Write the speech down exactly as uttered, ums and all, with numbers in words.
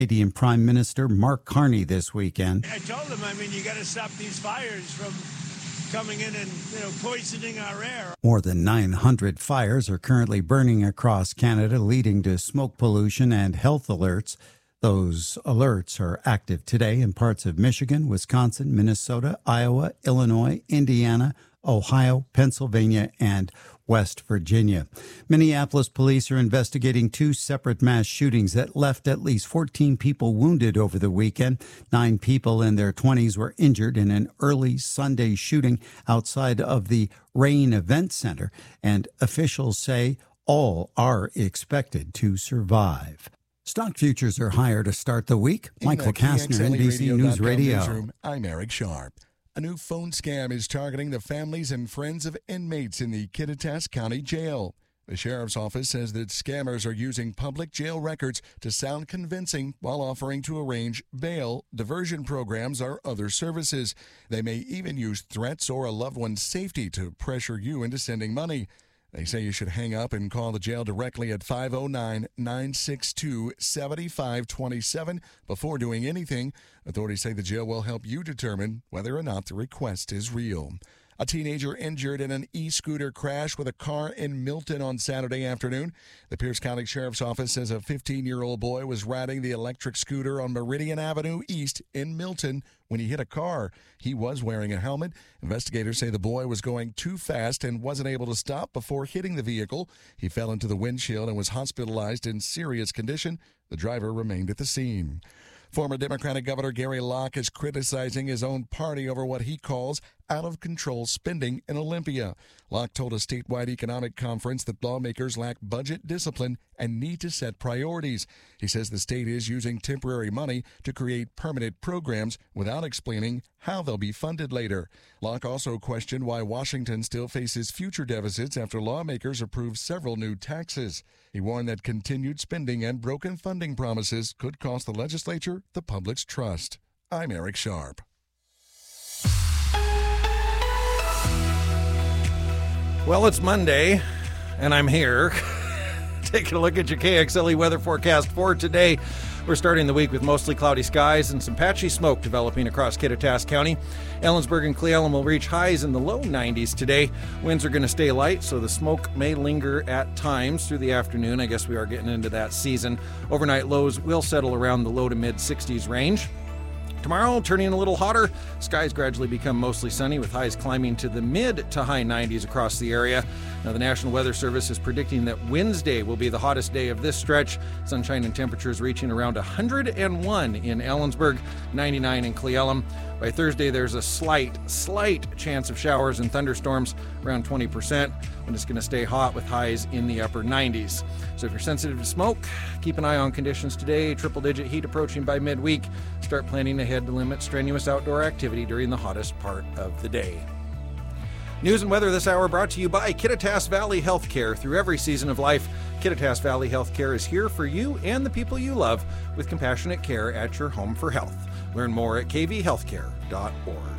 Canadian Prime Minister Mark Carney this weekend. I told him, I mean, you got to stop these fires from coming in and, you know, poisoning our air. More than nine hundred fires are currently burning across Canada, leading to smoke pollution and health alerts. Those alerts are active today in parts of Michigan, Wisconsin, Minnesota, Iowa, Illinois, Indiana, Ohio, Pennsylvania, and West Virginia. Minneapolis police are investigating two separate mass shootings that left at least fourteen people wounded over the weekend. Nine people in their twenties were injured in an early Sunday shooting outside of the Rain Event Center, and officials say all are expected to survive. Stock futures are higher to start the week. In Michael Kastner, N B C News Radio. Newsroom, I'm Eric Sharp. A new phone scam is targeting the families and friends of inmates in the Kittitas County Jail. The sheriff's office says that scammers are using public jail records to sound convincing while offering to arrange bail, diversion programs, or other services. They may even use threats or a loved one's safety to pressure you into sending money. They say you should hang up and call the jail directly at five oh nine, nine six two, seven five two seven before doing anything. Authorities say the jail will help you determine whether or not the request is real. A teenager injured in an e-scooter crash with a car in Milton on Saturday afternoon. The Pierce County Sheriff's Office says a fifteen-year-old boy was riding the electric scooter on Meridian Avenue East in Milton when he hit a car. He was wearing a helmet. Investigators say the boy was going too fast and wasn't able to stop before hitting the vehicle. He fell into the windshield and was hospitalized in serious condition. The driver remained at the scene. Former Democratic Governor Gary Locke is criticizing his own party over what he calls out-of-control spending in Olympia. Locke told a statewide economic conference that lawmakers lack budget discipline and need to set priorities. He says the state is using temporary money to create permanent programs without explaining how they'll be funded later. Locke also questioned why Washington still faces future deficits after lawmakers approved several new taxes. He warned that continued spending and broken funding promises could cost the legislature the public's trust. I'm Eric Sharp. Well, it's Monday, and I'm here taking a look at your K X L E weather forecast for today. We're starting the week with mostly cloudy skies and some patchy smoke developing across Kittitas County. Ellensburg and Cle Elum will reach highs in the low nineties today. Winds are going to stay light, so the smoke may linger at times through the afternoon. I guess we are getting into that season. Overnight lows will settle around the low to mid sixties range. Tomorrow, turning a little hotter. Skies gradually become mostly sunny with highs climbing to the mid to high nineties across the area. Now, the National Weather Service is predicting that Wednesday will be the hottest day of this stretch. Sunshine and temperatures reaching around one hundred one in Ellensburg, ninety-nine in Cle Elum. By Thursday, there's a slight, slight chance of showers and thunderstorms, around twenty percent, when it's going to stay hot with highs in the upper nineties. So if you're sensitive to smoke, keep an eye on conditions today. Triple-digit heat approaching by midweek. Start planning ahead to limit strenuous outdoor activity during the hottest part of the day. News and weather this hour brought to you by Kittitas Valley Healthcare. Through every season of life, Kittitas Valley Healthcare is here for you and the people you love with compassionate care at your home for health. Learn more at k v healthcare dot org.